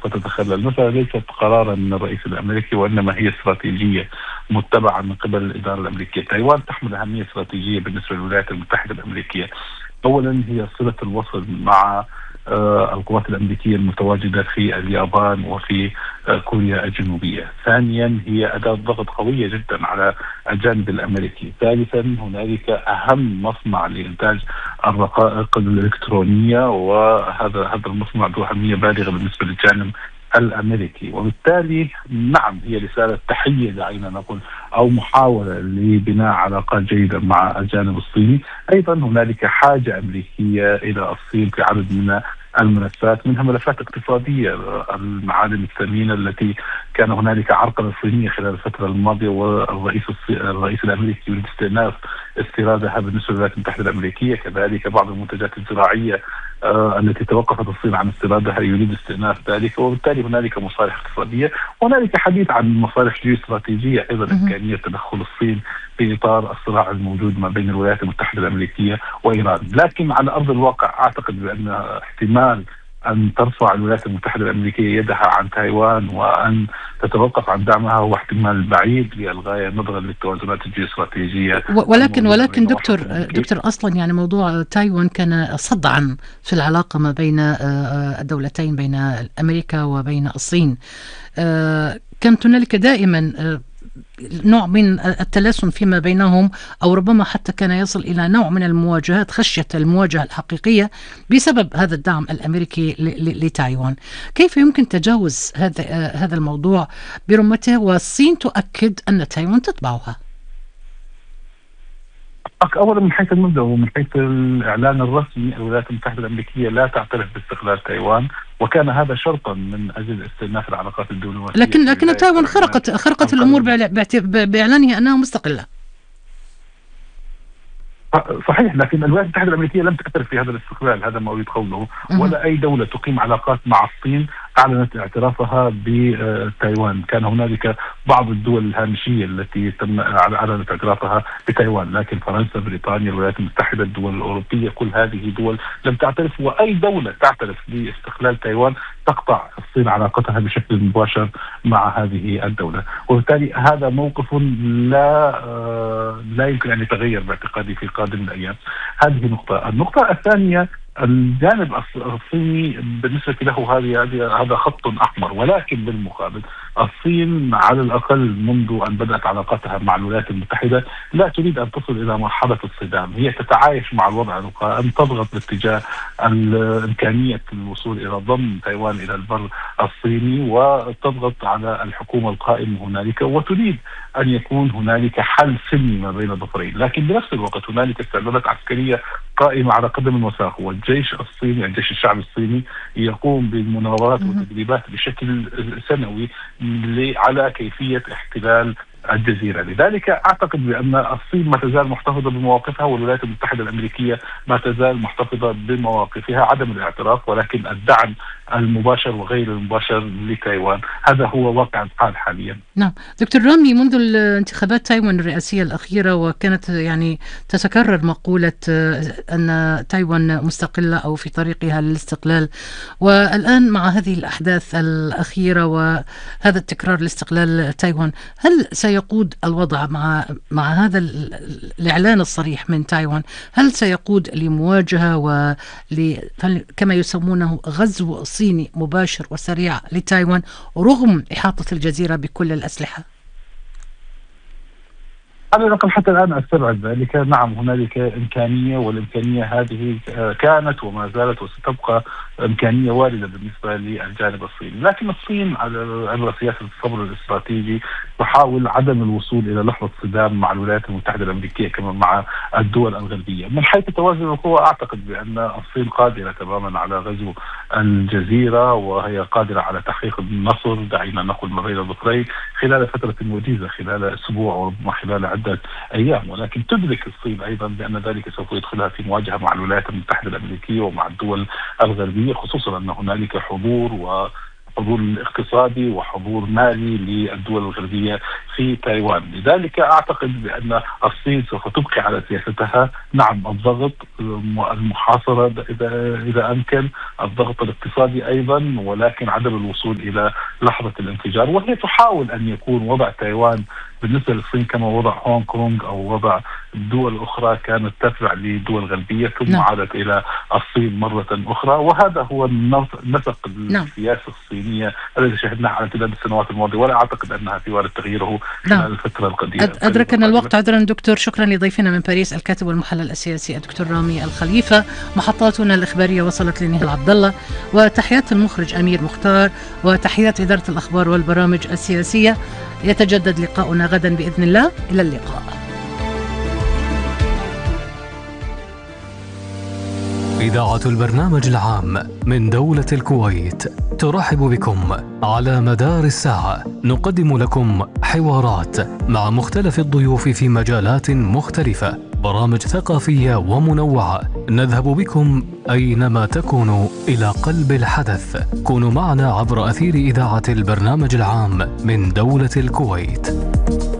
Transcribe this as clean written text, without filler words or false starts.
فتتخلل. مثلا ليست قرارا من الرئيس الأمريكي، وإنما هي استراتيجية متبعة من قبل الإدارة الأمريكية. تايوان تحمل أهمية استراتيجية بالنسبة للولايات المتحدة الأمريكية. أولا هي صلة الوصل مع القوات الأمريكية المتواجدة في اليابان وفي كوريا الجنوبية. ثانيا هي أداة ضغط قوية جدا على الجانب الأمريكي. ثالثا هنالك أهم مصنع لإنتاج الرقائق الإلكترونية، وهذا المصنع ذو أهمية بالغة بالنسبة للجانب الأمريكي. وبالتالي نعم، هي رسالة تحية دعينا نقول، أو محاولة لبناء علاقات جيدة مع الجانب الصيني. أيضا هنالك حاجة أمريكية إلى الصين في عدد من الملفات، منها ملفات اقتصادية، المعادن الثمينة التي كان هنالك عرقلة صينية خلال الفترة الماضية، والرئيس الأمريكي يريد استئناف استيرادها بالنسبة للولايات المتحدة الأمريكية. كذلك بعض المنتجات الزراعية التي توقفت الصين عن استيرادها يريد استئناف ذلك. وبالتالي هنالك مصالح اقتصادية، وهنالك حديث عن مصالح جيوستراتيجية أيضا، إمكانية تدخل الصين في إطار الصراع الموجود ما بين الولايات المتحدة الأمريكية وإيران. لكن على أرض الواقع أعتقد بأن احتمال أن ترفع الولايات المتحدة الأمريكية يدها عن تايوان وأن تتوقف عن دعمها هو احتمال بعيد للغاية، نظرا للتوازنات الجيوستراتيجية. ولكن دكتور أصلا يعني موضوع تايوان كان صدعا في العلاقة ما بين الدولتين، بين أمريكا وبين الصين. كانت هنالك دائما نوع من التلاسن فيما بينهم، أو ربما حتى كان يصل إلى نوع من المواجهات خشية المواجهة الحقيقية بسبب هذا الدعم الأمريكي لتايوان. كيف يمكن تجاوز هذا الموضوع برمته، والصين تؤكد أن تايوان تتبعها؟ أولا من حيث المبدأ ومن حيث الإعلان الرسمي، الولايات المتحدة الأمريكية لا تعترف باستقلال تايوان، وكان هذا شرطا من أجل استئناف العلاقات الدبلوماسية. لكن تايوان خرقت الأمور بإعلانها أنها مستقلة. صحيح، لكن الولايات المتحدة الأمريكية لم تعترف في هذا الاستقلال، هذا ما أريد قوله. ولا أي دولة تقيم علاقات مع الصين أعلنت اعترافها بتايوان. كان هنالك بعض الدول الهامشية التي أعلنت اعترافها بتايوان، لكن فرنسا، بريطانيا، الولايات المتحدة، الدول الأوروبية، كل هذه دول لم تعترف. وأي دولة تعترف باستقلال تايوان تقطع الصين علاقتها بشكل مباشر مع هذه الدولة. وبالتالي هذا موقف لا يمكن أن يتغير باعتقادي في قادم الأيام. هذه نقطة. النقطة الثانية، الجانب الصيني بالنسبة له هذا خط أحمر، ولكن بالمقابل الصين على الأقل منذ أن بدأت علاقاتها مع الولايات المتحدة لا تريد أن تصل إلى مرحلة الصدام. هي تتعايش مع الوضع القائم، تضغط باتجاه إمكانية الوصول إلى ضم تايوان إلى البر الصيني، وتضغط على الحكومة القائمة هنالك، وتريد أن يكون هنالك حل سلمي ما بين الظهرين. لكن بنفس الوقت هنالك استعدادات عسكرية قائمة على قدم وساق، والجيش الصيني، الجيش الشعبي الصيني يقوم بالمناورات والتدريبات بشكل سنوي على كيفية احتلال الجزيرة. لذلك أعتقد بأن الصين ما تزال محتفظة بمواقفها، والولايات المتحدة الأمريكية ما تزال محتفظة بمواقفها، عدم الاعتراف ولكن الدعم المباشر وغير المباشر لتايوان. هذا هو واقع الحال حاليا. نعم دكتور رامي، منذ الانتخابات تايوان الرئاسية الأخيرة وكانت يعني تتكرر مقولة أن تايوان مستقلة أو في طريقها للاستقلال، والآن مع هذه الأحداث الأخيرة وهذا التكرار لاستقلال تايوان، هل سيقود الوضع مع هذا الإعلان الصريح من تايوان، هل سيقود لمواجهة كما يسمونه غزو صيني مباشر وسريع لتايوان رغم إحاطة الجزيرة بكل الأسلحة؟ على الأقل حتى الآن أستبعد ذلك. نعم هنالك إمكانية، والإمكانية هذه كانت وما زالت وستبقى إمكانية واردة بالنسبة للجانب الصيني. لكن الصين عبر سياسة الصبر الاستراتيجي تحاول عدم الوصول إلى لحظة صدام مع الولايات المتحدة الأمريكية كما مع الدول الغربية. من حيث توازن القوى أعتقد بأن الصين قادرة تماما على غزو الجزيرة، وهي قادرة على تحقيق النصر دعينا نقول ما بين الظهرين خلال فترة وجيزة، خلال أسبوع وربما خلال عدة أيام. ولكن تدرك الصين أيضا بأن ذلك سوف يدخلها في مواجهة مع الولايات المتحدة الأمريكية ومع الدول الغربية، خصوصا أن هنالك حضور حضور اقتصادي وحضور مالي للدول الغربية في تايوان. لذلك أعتقد بأن الصين سوف تبقي على سياستها، نعم الضغط، المحاصرة إذا أمكن، الضغط الاقتصادي أيضا، ولكن عدم الوصول إلى لحظة الانفجار. وهي تحاول أن يكون وضع تايوان بالنسبة للصين كما وضع هونغ كونغ أو وضع دول أخرى كانت تتبع لدول غربية ثم عادت إلى الصين مرة أخرى. وهذا هو نسق السياسة الصينية الذي شهدناه على امتداد السنوات الماضية، ولا أعتقد أنها في وارد تغييره خلال الفترة القديمة. أدركنا الوقت عذرا دكتور. شكرا لضيفنا من باريس الكاتب والمحلل السياسي الدكتور رامي الخليفة. محطاتنا الإخبارية وصلت لنهال عبد الله، وتحيات المخرج أمير مختار، وتحيات إدارة الأخبار والبرامج السياسية. يتجدد لقاؤنا غدا بإذن الله. إلى اللقاء. إذاعة البرنامج العام من دولة الكويت ترحب بكم. على مدار الساعة نقدم لكم حوارات مع مختلف الضيوف في مجالات مختلفة، برامج ثقافية ومنوعة. نذهب بكم أينما تكونوا إلى قلب الحدث. كونوا معنا عبر أثير إذاعة البرنامج العام من دولة الكويت.